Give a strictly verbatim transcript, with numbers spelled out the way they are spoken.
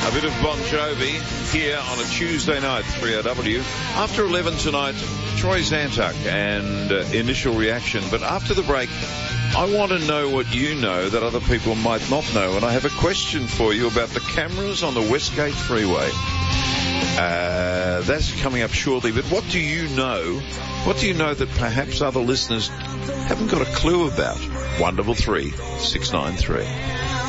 A bit of Bon Jovi here on a Tuesday night, three R W. After eleven tonight, Troy Zantuck and uh, Initial Reaction. But after the break, I want to know what you know that other people might not know. And I have a question for you about the cameras on the Westgate Freeway. Uh, that's coming up shortly. But what do you know? What do you know that perhaps other listeners haven't got a clue about? one double three, six nine three.